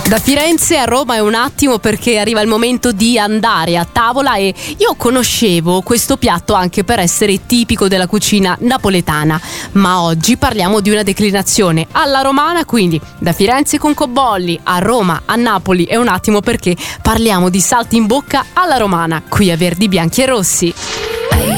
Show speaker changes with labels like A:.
A: Da Firenze a Roma è un attimo, perché arriva il momento di andare a tavola, e io conoscevo questo piatto anche per essere tipico della cucina napoletana, ma oggi parliamo di una declinazione alla romana, quindi da Firenze con Cobolli a Roma a Napoli è un attimo, perché parliamo di salti in bocca alla romana qui a Verdi, Bianchi e Rossi.